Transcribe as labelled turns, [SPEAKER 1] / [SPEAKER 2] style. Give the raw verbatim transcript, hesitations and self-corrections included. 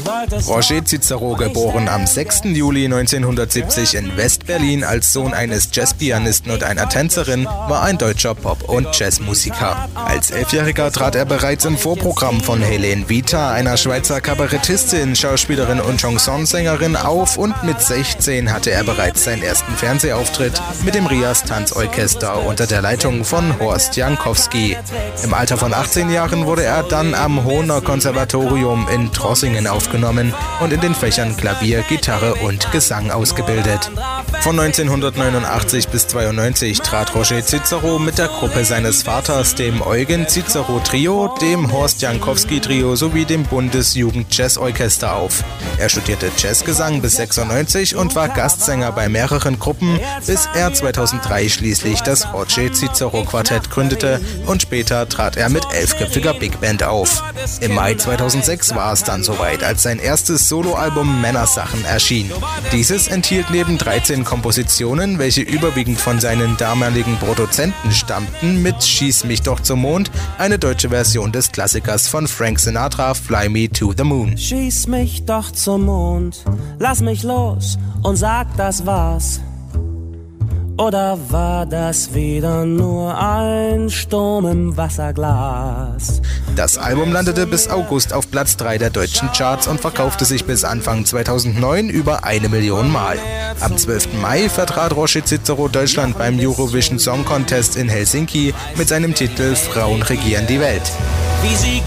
[SPEAKER 1] Roger Cicero, geboren am sechsten Juli neunzehnhundertsiebzig in West-Berlin als Sohn eines Jazzpianisten und einer Tänzerin, war ein deutscher Pop- und Jazzmusiker. Als Elfjähriger trat er bereits im Vorprogramm von Helene Vita, einer Schweizer Kabarettistin, Schauspielerin und Chansonsängerin, auf, und mit sechzehn hatte er bereits seinen ersten Fernsehauftritt mit dem Rias Tanzorchester unter der Leitung von Horst Jankowski. Im Alter von achtzehn Jahren wurde er dann am Hohner Konservatorium in Trossingen aufgenommen und in den Fächern Klavier, Gitarre und Gesang ausgebildet. Von neunzehnhundertneunundachtzig bis zweiundneunzig trat Roger Cicero mit der Gruppe seines Vaters, dem Eugen Cicero Trio, dem Horst Jankowski Trio sowie dem Bundesjugend-Jazz-Orchester auf. Er studierte Jazzgesang bis sechsundneunzig und war Gastsänger bei mehreren Gruppen, bis er zweitausenddrei schließlich das Roger Cicero Quartett gründete, und später trat er mit elfköpfiger Big Band auf. Im Mai zweitausendsechs war es dann soweit, als sein erstes Soloalbum Männersachen erschien. Dieses enthielt neben dreizehn Kompositionen, welche überwiegend von seinen damaligen Produzenten stammten, mit Schieß mich doch zum Mond, eine deutsche Version des Klassikers von Frank Sinatra, Fly Me to the Moon.
[SPEAKER 2] Schieß mich doch zum Mond, lass mich los und sag, das war's. Oder war das wieder nur ein Sturm im Wasserglas?
[SPEAKER 1] Das Album landete bis August auf Platz drei der deutschen Charts und verkaufte sich bis Anfang zweitausendneun über eine Million Mal. Am zwölften Mai vertrat Roger Cicero Deutschland beim Eurovision Song Contest in Helsinki mit seinem Titel Frauen regieren die Welt.
[SPEAKER 2] Wie sie